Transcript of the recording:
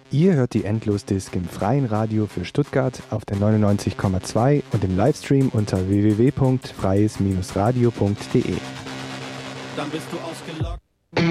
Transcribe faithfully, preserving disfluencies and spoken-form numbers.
Ihr hört die Endlosdisk im freien Radio für Stuttgart auf der neunundneunzig Komma zwei und im Livestream unter w w w punkt freies Bindestrich radio punkt d e. Dann bist du ausgelockt.